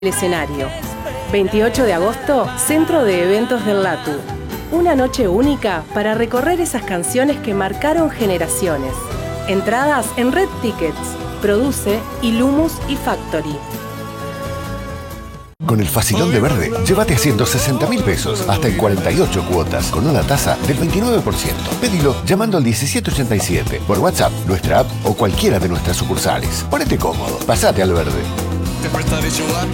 El escenario. 28 de agosto, Centro de Eventos del Latu. Una noche única para recorrer esas canciones que marcaron generaciones. Entradas en Red Tickets. Produce Ilumus y Factory. Con el facilón de Verde, llévate a 160.000 pesos, hasta en 48 cuotas, con una tasa del 29%. Pedilo llamando al 1787, por WhatsApp, nuestra app o cualquiera de nuestras sucursales. Ponete cómodo, pasate al Verde.